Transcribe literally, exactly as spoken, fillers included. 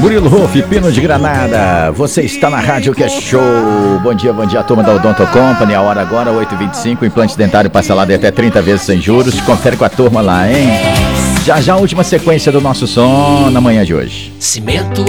Murilo Rolf, Pino de Granada. Você está na Rádio que é show. Bom dia, bom dia, turma da Odonto Company. A hora agora, oito e vinte e cinco. Implante dentário parcelado até trinta vezes sem juros. Confere com a turma lá, hein? Já já a última sequência do nosso som na manhã de hoje. Cimento